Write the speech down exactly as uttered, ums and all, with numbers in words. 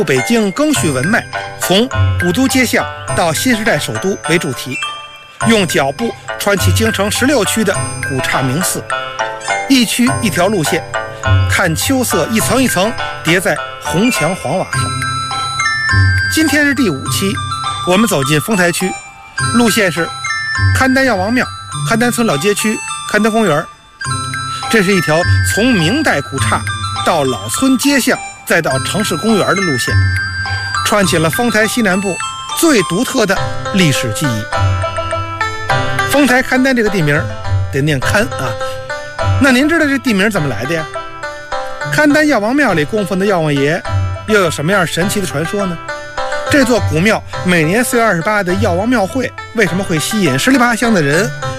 北京更续文脉，从古都街巷到新时代首都为主题，用脚步穿起京城十六区的古刹名寺，一区一条路线，看秋色一层一层叠在红墙黄瓦上。今天是第五期，我们走进丰台区，路线是邯郸药王庙、邯郸村老街区、邯郸公园。这是一条从明代古刹到老村街巷再到城市公园的路线，串起了丰台西南部最独特的历史记忆。丰台邯郸这个地名得念勘啊，那您知道这地名怎么来的呀？邯郸药王庙里供奉的药王爷又有什么样神奇的传说呢？这座古庙每年四月二十八的药王庙会为什么会吸引十里八乡的人